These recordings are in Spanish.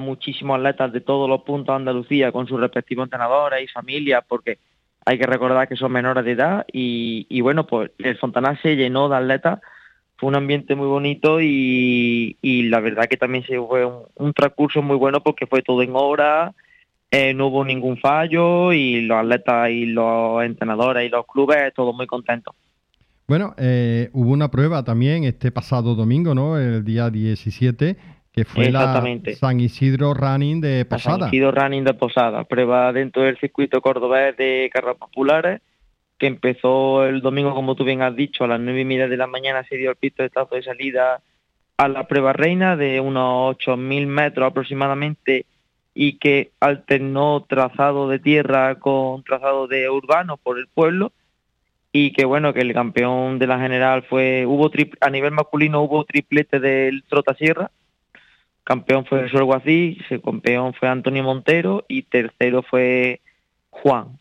muchísimos atletas de todos los puntos de Andalucía con sus respectivos entrenadores y familias, porque hay que recordar que son menores de edad y bueno, pues el Fontanal se llenó de atletas, fue un ambiente muy bonito y la verdad que también se fue un transcurso muy bueno porque fue todo en hora, no hubo ningún fallo y los atletas y los entrenadores y los clubes todos muy contentos. Bueno, hubo una prueba también este pasado domingo, ¿no? El día 17, que fue la San Isidro Running de Posada. San Isidro Running de Posada, prueba dentro del circuito cordobés de carreras populares, que empezó el domingo, como tú bien has dicho, a las 9:30 de la mañana se dio el pistoletazo de salida a la prueba reina de unos 8.000 metros aproximadamente y que alternó trazado de tierra con trazado de urbano por el pueblo y que bueno, que el campeón de la general a nivel masculino hubo triplete del Trotasierra. Campeón fue Jesús Alguacil, campeón fue Antonio Montero y tercero fue Juan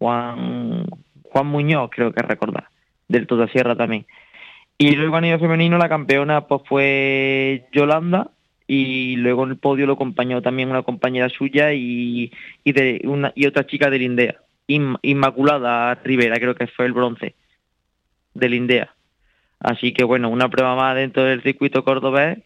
Muñoz, creo que recordar, del Trotasierra también. Y luego a nivel femenino la campeona pues fue Yolanda y luego en el podio lo acompañó también una compañera suya y otra chica de Lindea, Inmaculada Rivera, creo que fue el bronce de Lindea. Así que bueno, una prueba más dentro del circuito cordobés.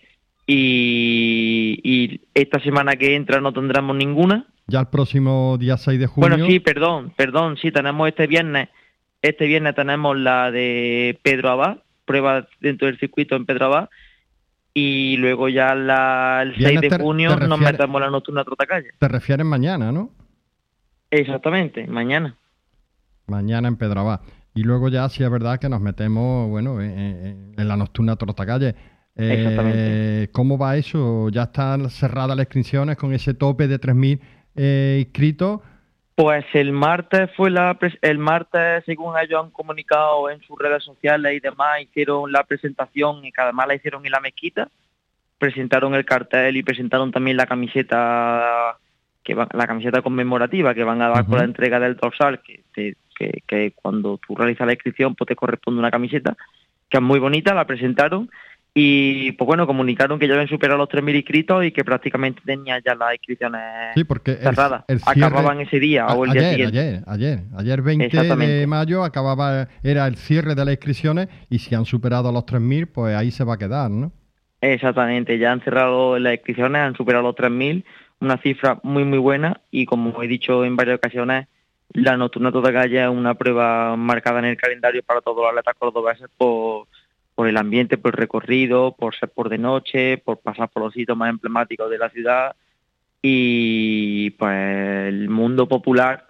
Y esta semana que entra no tendremos ninguna. Ya el próximo día 6 de junio. Bueno, sí, perdón, sí, tenemos este viernes tenemos la de Pedro Abad, prueba dentro del circuito en Pedro Abad, y luego ya el 6 de junio nos metemos la nocturna Trotacalle. Te refieres mañana, ¿no? Exactamente, mañana. Mañana en Pedro Abad. Y luego ya sí es verdad que nos metemos, bueno, en la nocturna Trotacalle. Exactamente. ¿Cómo va eso? ¿Ya están cerradas las inscripciones con ese tope de 3.000 inscritos? Pues el martes según ellos han comunicado en sus redes sociales y demás, hicieron la presentación y que además la hicieron en la mezquita, presentaron el cartel y presentaron también la camiseta la camiseta conmemorativa que van a dar con la entrega del dorsal, que cuando tú realizas la inscripción pues te corresponde una camiseta, que es muy bonita, la presentaron. Y pues bueno, comunicaron que ya habían superado los 3.000 inscritos y que prácticamente tenían ya las inscripciones cerradas. El cierre, acababan ese día o el día siguiente. Ayer 20 de mayo era el cierre de las inscripciones y si han superado los 3.000, pues ahí se va a quedar, ¿no? Exactamente, ya han cerrado las inscripciones, han superado los 3.000, una cifra muy muy buena y como he dicho en varias ocasiones, la nocturna Trotacalle es una prueba marcada en el calendario para todos los atletas cordobeses por el ambiente, por el recorrido, por ser por de noche, por pasar por los sitios más emblemáticos de la ciudad y pues el mundo popular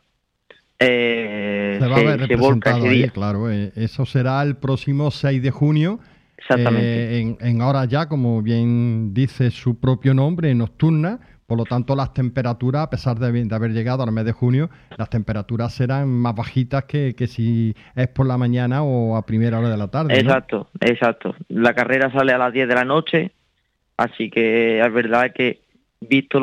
se va a ver representado ahí, claro. Eso será el próximo 6 de junio. Exactamente. En horas ya, como bien dice su propio nombre, nocturna. Por lo tanto, las temperaturas, a pesar de haber llegado al mes de junio, las temperaturas serán más bajitas que si es por la mañana o a primera hora de la tarde, ¿no? Exacto. La carrera sale a las 10 de la noche, así que es verdad que viendo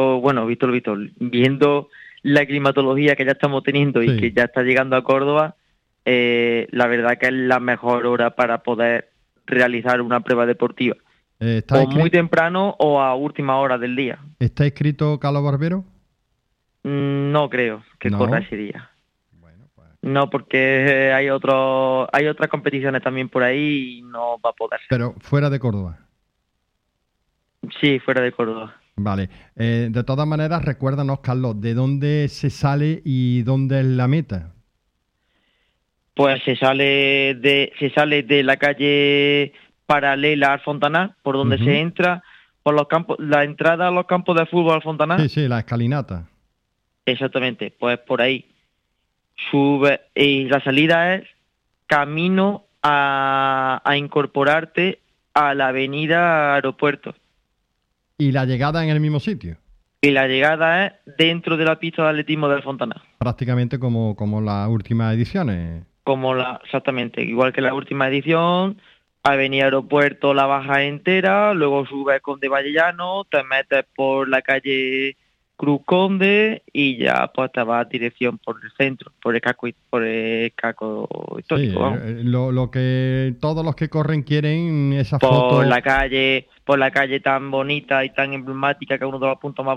la climatología que ya estamos teniendo y que ya está llegando a Córdoba, la verdad que es la mejor hora para poder realizar una prueba deportiva. O muy temprano o a última hora del día. ¿Está inscrito Carlos Barbero? No creo que corra ese día. Bueno, pues... No, porque hay otras competiciones también por ahí y no va a poder. Pero fuera de Córdoba. Sí, fuera de Córdoba. Vale. De todas maneras, recuérdanos, Carlos, ¿de dónde se sale y dónde es la meta? Pues se sale de la calle paralela al Fontanal, por donde se entra, por los campos, la entrada a los campos de fútbol al Fontanal. Sí, la escalinata. Exactamente, pues por ahí sube y la salida es camino a incorporarte a la avenida Aeropuerto. ¿Y la llegada en el mismo sitio? Y la llegada es dentro de la pista de atletismo del Fontanal. Prácticamente como las últimas ediciones. Exactamente, igual que la última edición. Avenida Aeropuerto la baja entera, luego subes Conde Vallellano, te metes por la calle Cruz Conde y ya pues te vas dirección por el centro, por el casco Sí, histórico, vamos. lo que todos los que corren quieren esa Por foto. la calle tan bonita y tan emblemática, que es uno de los puntos más